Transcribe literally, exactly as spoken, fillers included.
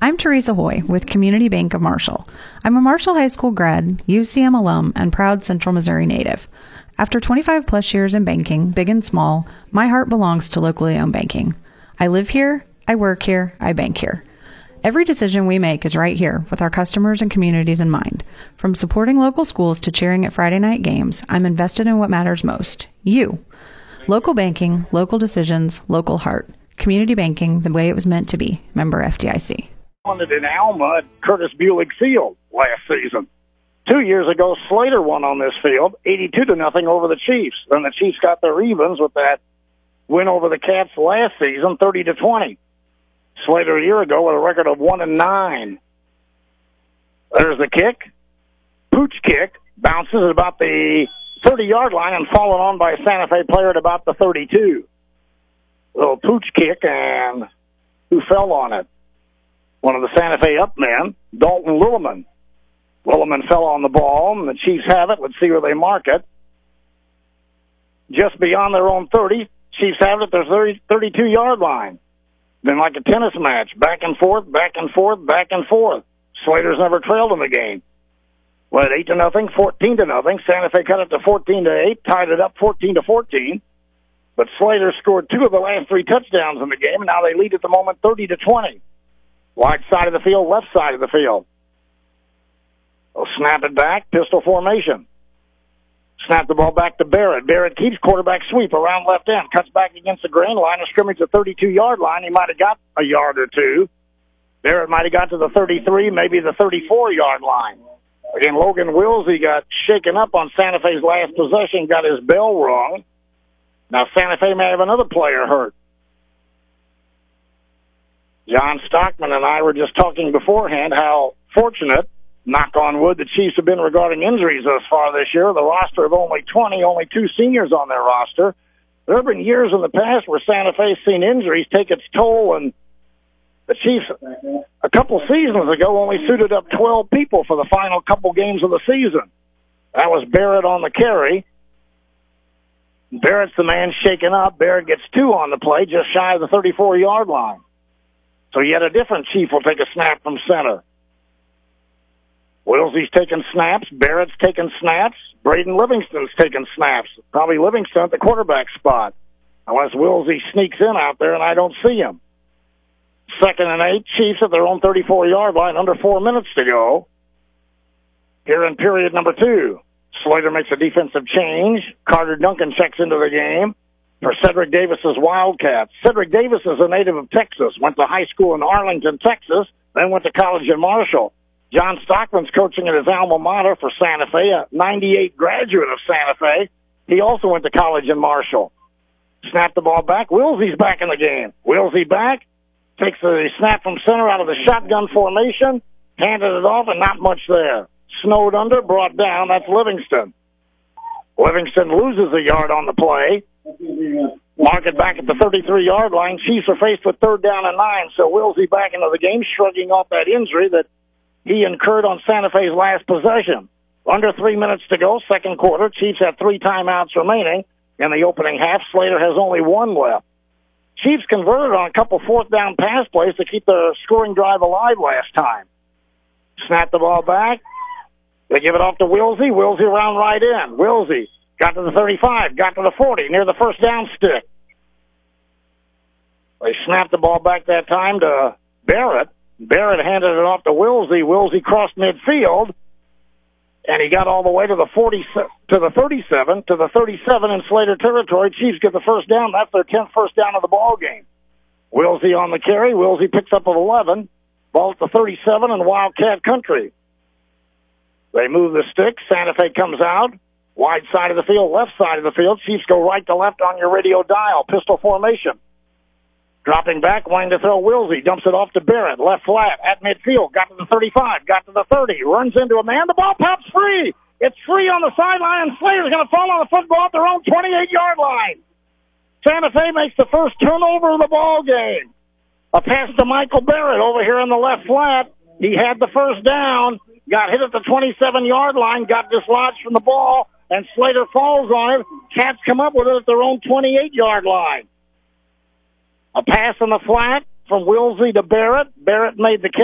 I'm Teresa Hoy with Community Bank of Marshall. I'm a Marshall High School grad, U C M alum, and proud Central Missouri native. After twenty-five plus years in banking, big and small, my heart belongs to locally owned banking. I live here, I work here, I bank here. Every decision we make is right here with our customers and communities in mind. From supporting local schools to cheering at Friday night games, I'm invested in what matters most, you. Local banking, local decisions, local heart. Community banking the way it was meant to be. Member F D I C. Won it in Alma at Curtis Buick Field last season. Two years ago, Slater won on this field, eighty-two to nothing over the Chiefs. Then the Chiefs got their evens with that win over the Cats last season, thirty to twenty. Slater a year ago with a record of one and nine. There's the kick. Pooch kick bounces at about the thirty-yard line and fallen on by a Santa Fe player at about the thirty-two. Little pooch kick, and who fell on it? One of the Santa Fe up men, Dalton Lilleman. Lilleman fell on the ball, and the Chiefs have it. Let's see where they mark it. Just beyond their own thirty. Chiefs have it at their thirty, thirty-two-yard line. Been like a tennis match, back and forth, back and forth, back and forth. Slater's never trailed in the game. Led eight to nothing, fourteen to nothing. Santa Fe cut it to fourteen to eight, tied it up fourteen to fourteen. But Slater scored two of the last three touchdowns in the game, and now they lead at the moment thirty to twenty. Wide side of the field, left side of the field. They'll snap it back, pistol formation. Snap the ball back to Barrett. Barrett keeps quarterback sweep around left end. Cuts back against the grain line of scrimmage at thirty-two-yard line. He might have got a yard or two. Barrett might have got to the thirty-three, maybe the thirty-four-yard line. Again, Logan Wilsey got shaken up on Santa Fe's last possession, got his bell rung. Now Santa Fe may have another player hurt. John Stockman and I were just talking beforehand how fortunate, knock on wood, the Chiefs have been regarding injuries thus far this year. The roster of only twenty, only two seniors on their roster. There have been years in the past where Santa Fe's seen injuries take its toll, and the Chiefs, a couple seasons ago, only suited up twelve people for the final couple games of the season. That was Barrett on the carry. Barrett's the man shaken up. Barrett gets two on the play, just shy of the thirty-four-yard line. So yet a different Chief will take a snap from center. Wilsey's taking snaps. Barrett's taking snaps. Braden Livingston's taking snaps. Probably Livingston at the quarterback spot. Unless Wilsey sneaks in out there and I don't see him. Second and eight. Chiefs at their own thirty-four-yard line. Under four minutes to go. Here in period number two. Slater makes a defensive change. Carter Duncan checks into the game for Cedric Davis's Wildcats. Cedric Davis is a native of Texas. Went to high school in Arlington, Texas. Then went to college in Marshall. John Stockman's coaching at his alma mater for Santa Fe, a ninety-eight graduate of Santa Fe. He also went to college in Marshall. Snap the ball back. Wilsey's back in the game. Wilsey back. Takes the snap from center out of the shotgun formation. Handed it off, and not much there. Snowed under, brought down. That's Livingston. Livingston loses a yard on the play. Mark it back at the thirty-three-yard line. Chiefs are faced with third down and nine, so Wilsey back into the game, shrugging off that injury that he incurred on Santa Fe's last possession. Under three minutes to go, second quarter. Chiefs have three timeouts remaining in the opening half. Slater has only one left. Chiefs converted on a couple fourth down pass plays to keep their scoring drive alive last time. Snap the ball back. They give it off to Wilsey. Wilsey around right in. Wilsey got to the thirty-five, got to the forty, near the first down stick. They snapped the ball back that time to Barrett. Barrett handed it off to Wilsey. Wilsey crossed midfield, and he got all the way to the forty, to the thirty-seven, to the thirty-seven in Slater territory. Chiefs get the first down. That's their tenth first down of the ball game. Wilsey on the carry. Wilsey picks up an eleven. Ball at the thirty-seven in Wildcat country. They move the stick. Santa Fe comes out. Wide side of the field, left side of the field. Chiefs go right to left on your radio dial. Pistol formation. Dropping back, wanting to throw Wilsey. Dumps it off to Barrett. Left flat at midfield. Got to the thirty-five. Got to the thirty. Runs into a man. The ball pops free. It's free on the sideline, and Slater's going to fall on the football at their own twenty-eight-yard line. Santa Fe makes the first turnover of the ball game. A pass to Michael Barrett over here in the left flat. He had the first down. Got hit at the twenty-seven-yard line. Got dislodged from the ball. And Slater falls on it. Cats come up with it at their own twenty-eight-yard line. A pass on the flat from Wilsey to Barrett. Barrett made the catch.